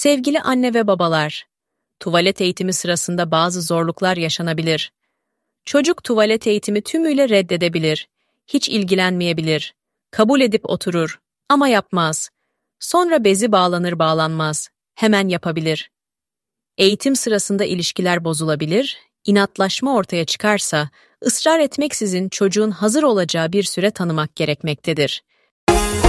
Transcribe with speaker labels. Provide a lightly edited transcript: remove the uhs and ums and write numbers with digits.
Speaker 1: Sevgili anne ve babalar, tuvalet eğitimi sırasında bazı zorluklar yaşanabilir. Çocuk tuvalet eğitimi tümüyle reddedebilir, hiç ilgilenmeyebilir, kabul edip oturur ama yapmaz. Sonra bezi bağlanır bağlanmaz, hemen yapabilir. Eğitim sırasında ilişkiler bozulabilir, inatlaşma ortaya çıkarsa, ısrar etmeksizin çocuğun hazır olacağı bir süre tanımak gerekmektedir.